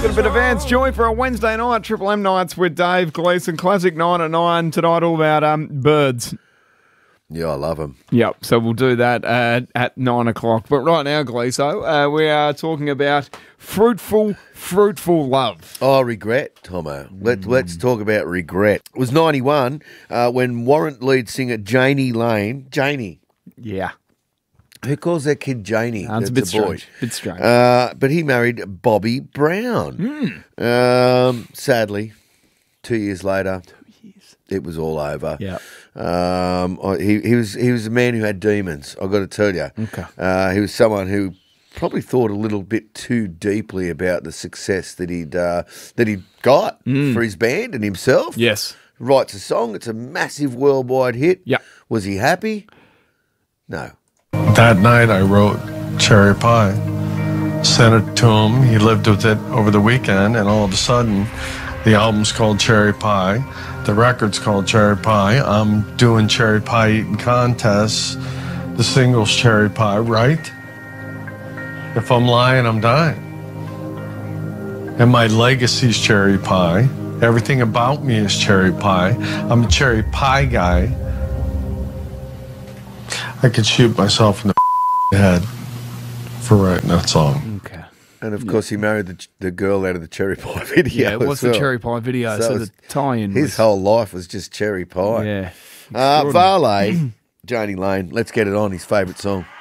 little bit of Vance Joy for a Wednesday night, Triple M nights with Dave Gleeson. Classic 9 at 9 tonight, all about birds. Yeah, I love them. Yep, so we'll do that at 9 o'clock. But right now, Gleeso, we are talking about fruitful love. Oh, regret, Tomo. Let's talk about regret. It was 91 when Warrant lead singer Janie Lane, Janie. Yeah. Who calls that kid Janie? It's a bit strange. Bit strange. But he married Bobby Brown. Sadly, 2 years later, it was all over. Yeah. He was a man who had demons, I've got to tell you. Okay. He was someone who probably thought a little bit too deeply about the success that he'd got for his band and himself. Yes. Writes a song, it's a massive worldwide hit. Yeah. Was he happy? No. That night I wrote Cherry Pie, sent it to him. He lived with it over the weekend, and all of a sudden, the album's called Cherry Pie. The record's called Cherry Pie. I'm doing Cherry Pie eating contests. The single's Cherry Pie, right? If I'm lying, I'm dying. And my legacy's Cherry Pie. Everything about me is Cherry Pie. I'm a Cherry Pie guy. I could shoot myself in the head for writing that song. Okay. And of course, he married the girl out of the Cherry Pie video. Yeah, what's the Cherry Pie video? So the tie-in his whole life was just Cherry Pie. Yeah. Varley, Janie Lane, let's get it on, his favourite song.